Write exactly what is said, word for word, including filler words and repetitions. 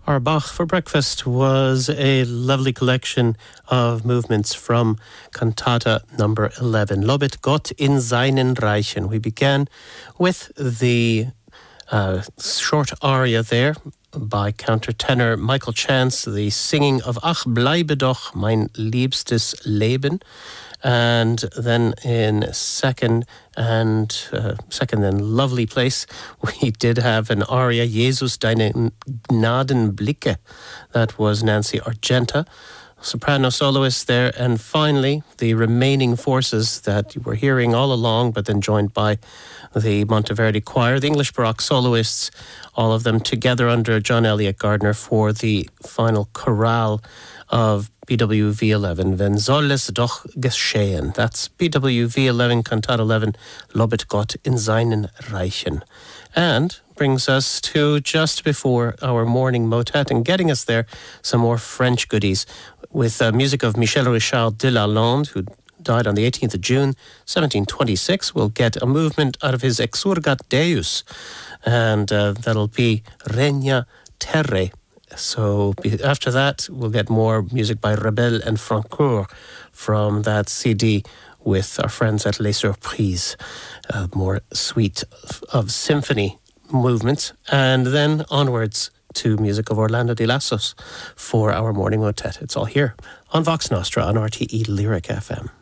Our Bach for Breakfast was a lovely collection of movements from cantata number eleven, Lobet Gott in seinen Reichen. We began with the uh, short aria there by countertenor Michael Chance, the singing of Ach bleibe doch mein liebstes Leben. And then in second and uh, second and lovely place, we did have an aria, Jesus deine Gnadenblicke. That was Nancy Argenta, soprano soloist there. And finally, the remaining forces that you were hearing all along, but then joined by the Monteverdi Choir, the English Baroque soloists, all of them together under John Elliott Gardner for the final chorale of B W V eleven, Wenn soll es doch geschehen. That's B W V eleven, Cantate eleven, Lobet Gott in seinen Reichen. And brings us to just before our morning motet and getting us there some more French goodies with uh, music of Michel Richard de Lalande, who died on the eighteenth of June, seventeen twenty-six. We'll get a movement out of his Exurgat Deus, and uh, that'll be Regna Terre. So after that, we'll get more music by Rebel and Francoeur from that C D with our friends at Les Surprises. Uh, more suite of, of symphony movements. And then onwards to music of Orlando de Lassos for our morning motet. It's all here on Vox Nostra on R T E Lyric F M.